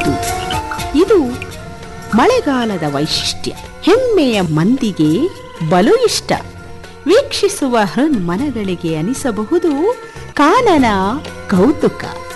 ಹೌದು, ಇದು ಮಳೆಗಾಲದ ವೈಶಿಷ್ಟ್ಯ. ಹೆಮ್ಮೆಯ ಮಂದಿಗೆ ಬಲು ಇಷ್ಟ. ವೀಕ್ಷಿಸುವ ಹೃನ್ಮನಗಳಿಗೆ ಅನಿಸಬಹುದು ಕಾನನ ಕೌತುಕ.